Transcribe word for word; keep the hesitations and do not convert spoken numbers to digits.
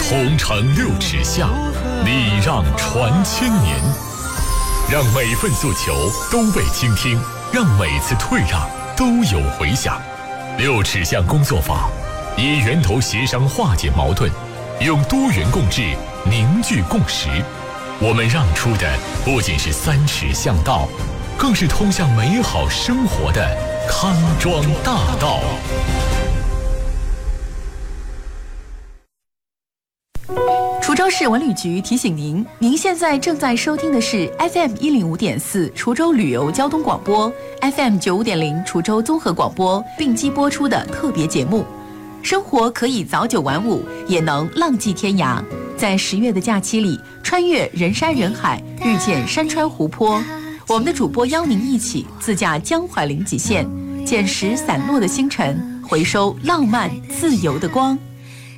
同城六尺巷，礼让传千年。让每份诉求都被倾听，让每次退让都有回响。六尺巷工作坊以源头协商化解矛盾，用多元共治凝聚共识。我们让出的不仅是三尺巷道，更是通向美好生活的康庄大道。 滁州市文旅局提醒您，您现在正在收听的是 F M 一零五点四滁州旅游交通广播 ，F M 九五点零滁州综合广播并机播出的特别节目。生活可以早九晚五，也能浪迹天涯。在十月的假期里，穿越人山人海，遇见山川湖泊。我们的主播邀您一起自驾江淮临济县，捡拾散落的星辰，回收浪漫自由的光。